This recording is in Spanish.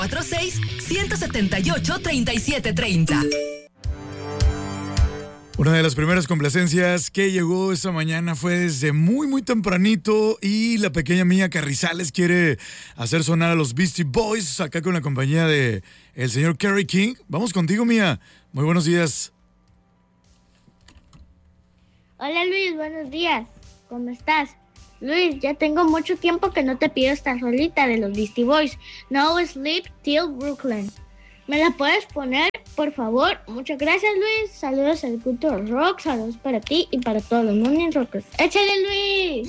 46-178-3730. Una de las primeras complacencias que llegó esta mañana fue desde muy, muy tempranito y la pequeña Mía Carrizales quiere hacer sonar a los Beastie Boys acá con la compañía de el señor Kerry King. Vamos contigo, Mía. Muy buenos días. Hola Luis, buenos días. ¿Cómo estás? Luis, ya tengo mucho tiempo que no te pido esta rolita de los Beastie Boys. No Sleep Till Brooklyn. ¿Me la puedes poner, por favor? Muchas gracias, Luis. Saludos al Culto Rock. Saludos para ti y para todos los Morning Rockers. ¡Échale, Luis!